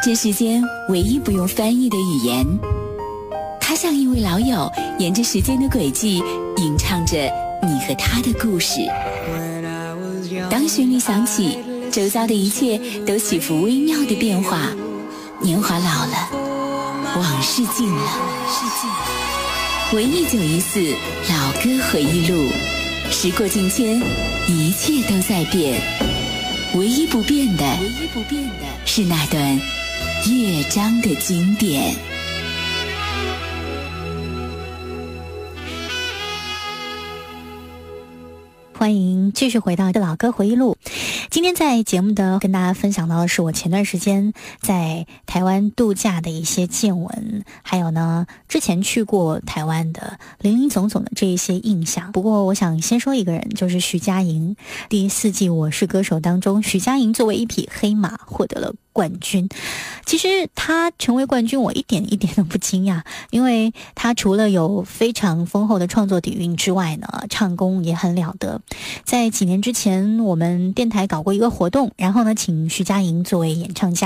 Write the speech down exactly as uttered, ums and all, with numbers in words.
这世间唯一不用翻译的语言。它像一位老友，沿着时间的轨迹吟唱着你和他的故事。当旋律响起，周遭的一切都起伏微妙的变化。年华老了，往事尽了，回忆九一四老歌回忆录。时过境迁，一切都在变，唯一不变的，唯一不变的是那段乐章的经典。 欢迎继续回到老歌回忆录。今天在节目的跟大家分享到的是我前段时间在台湾度假的一些见闻，还有呢之前去过台湾的林林总总的这一些印象。不过我想先说一个人，就是徐佳莹。第四季《我是歌手》当中，徐佳莹作为一匹黑马获得了冠军。其实她成为冠军我一点一点都不惊讶，因为她除了有非常丰厚的创作底蕴之外呢，唱功也很了得。在几年之前，我们电台搞过一个活动，然后呢请徐佳莹作为演唱家。